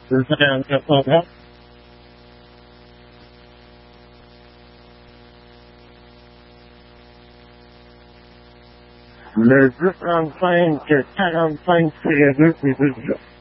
是这样子说的。Le but enfin que 45 c'est le but.